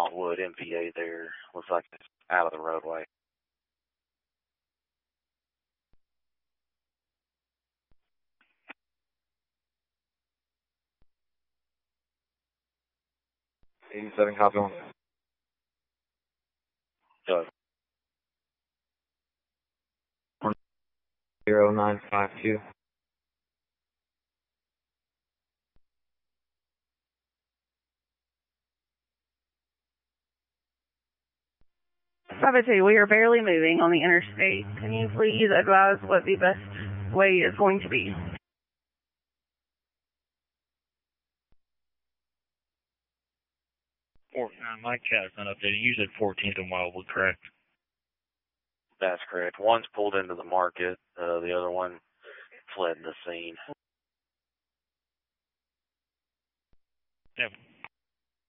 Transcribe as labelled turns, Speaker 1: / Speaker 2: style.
Speaker 1: Wood, MVA there. Looks like it's out of the roadway.
Speaker 2: '87 copy on.
Speaker 1: Go.
Speaker 2: 0952.
Speaker 3: Sabotage, we are barely moving on the interstate. Can you please advise what the best way is going to be?
Speaker 4: My cat's not updating. You said 14th and Wildwood, correct?
Speaker 1: That's correct. One's pulled into the market. The other one fled the scene.
Speaker 4: Yeah.